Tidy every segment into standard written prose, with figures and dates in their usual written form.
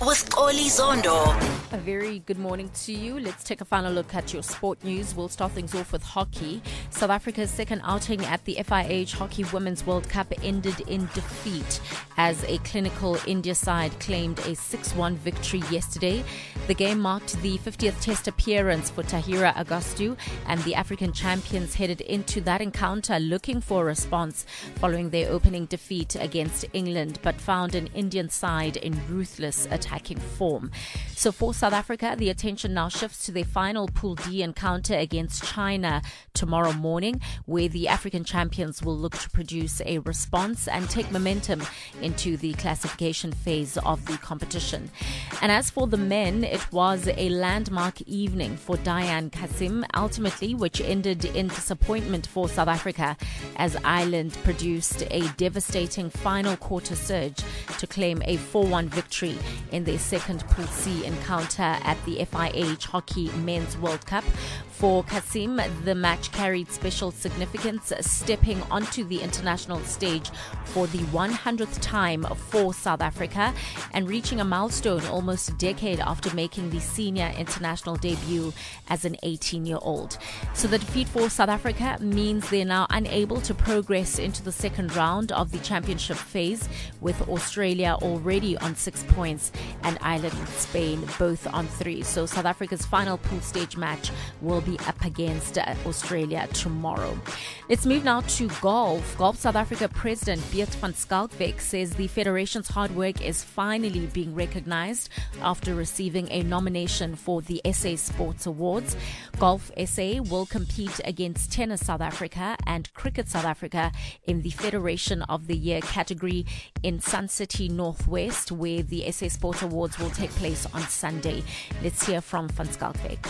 with Oli Zondo. A very good morning to you. Let's take a final look at your sport news. We'll start things off with hockey. South Africa's second outing at the FIH Hockey Women's World Cup ended in defeat as a clinical India side claimed a 6-1 victory yesterday. The game marked the 50th Test appearance for Tahira Augustu, and the African champions headed into that encounter looking for a response following their opening defeat against England, but found an Indian side in ruthless attacking form. So for South Africa, the attention now shifts to their final Pool D encounter against China tomorrow morning, where the African champions will look to produce a response and take momentum into the classification phase of the competition. And as for the men, it was a landmark evening for Diane Kasim, ultimately, which ended in disappointment for South Africa as Ireland produced a devastating final quarter surge to claim a 4-1 victory in their second Pool C encounter at the FIH Hockey Men's World Cup. For Kasim, the match carried special significance, stepping onto the international stage for the 100th time for South Africa and reaching a milestone almost a decade after making the senior international debut as an 18-year-old. So the defeat for South Africa means they're now unable to progress into the second round of the championship phase, with Australia already on 6 points and Ireland and Spain both on 3. So South Africa's final pool stage match will be up against Australia tomorrow. Let's move now to golf. Golf South Africa President Beat van Schalkwyk says the Federation's hard work is finally being recognized after receiving a nomination for the SA Sports Awards. Golf SA will compete against Tennis South Africa and Cricket South Africa in the Federation of the Year category in Sun City Northwest, where the SA Sports Awards will take place on Sunday. Let's hear from van Schalkwyk.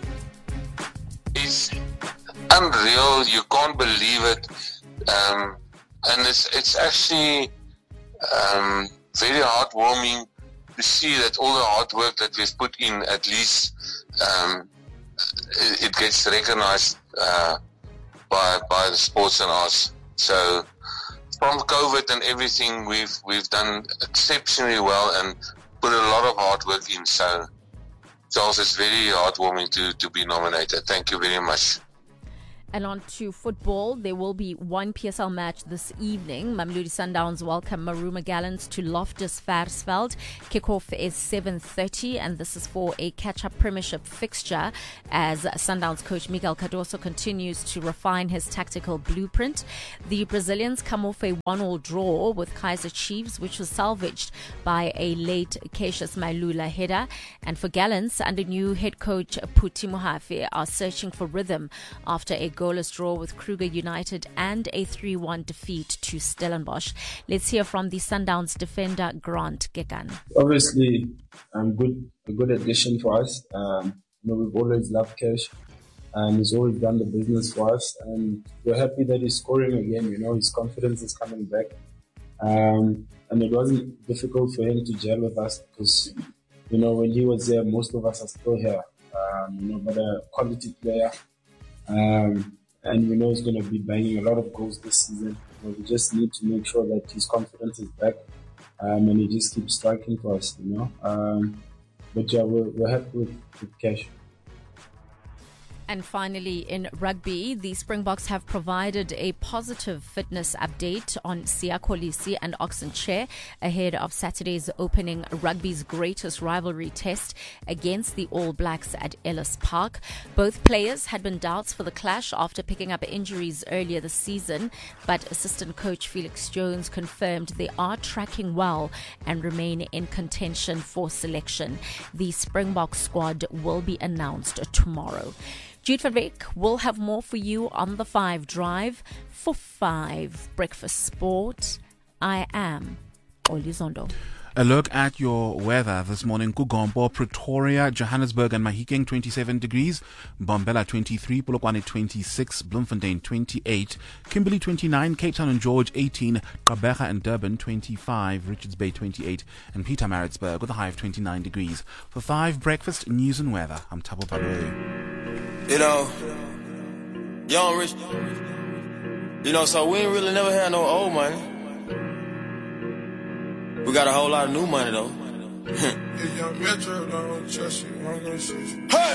It's unreal. You can't believe it. And it's actually very heartwarming to see that all the hard work that we've put in, at least it gets recognized by the sports and arts. So from COVID and everything, we've done exceptionally well and put a lot of hard work in. So Charles, it's very heartwarming to be nominated. Thank you very much. And on to football. There will be one PSL match this evening. Mamelodi Sundowns welcome Maruma Gallants to Loftus Versfeld. Kickoff is 7:30, and this is for a catch-up premiership fixture as Sundowns coach Miguel Cardoso continues to refine his tactical blueprint. The Brazilians come off a 1-1 draw with Kaizer Chiefs, which was salvaged by a late Cassius Mailula header. And for Gallants, under new head coach Phuti Mohafe, are searching for rhythm after a goalless draw with Kruger United and a 3-1 defeat to Stellenbosch. Let's hear from the Sundowns defender Grant Gekan. Obviously, a good addition for us. We've always loved Cash, and he's always done the business for us. And we're happy that he's scoring again. His confidence is coming back. And it wasn't difficult for him to gel with us because, when he was there, most of us are still here. But a quality player. And we know he's going to be banging a lot of goals this season. We just need to make sure that his confidence is back, and he just keeps striking for us, But yeah, we're happy with Cash. And finally, in rugby, the Springboks have provided a positive fitness update on Siya Kolisi and Oxen Chair ahead of Saturday's opening rugby's greatest rivalry test against the All Blacks at Ellis Park. Both players had been doubts for the clash after picking up injuries earlier this season, but assistant coach Felix Jones confirmed they are tracking well and remain in contention for selection. The Springbok squad will be announced tomorrow. Jude van Beek will have more for you on the 5 Drive for 5 Breakfast Sport. I am Oli Zondo. A look at your weather this morning. Kugombo, Pretoria, Johannesburg and Mahikeng 27 degrees, Bombela 23, Polokwane 26, Bloemfontein 28, Kimberley 29, Cape Town and George 18, Gqeberha and Durban 25, Richards Bay 28 and Pietermaritzburg with a high of 29 degrees. For 5 Breakfast News and Weather, I'm Thabo Balole. Young rich, so we ain't really never had no old money. We got a whole lot of new money though. If young Metro don't trust you, I'm gonna shoot you. Hey!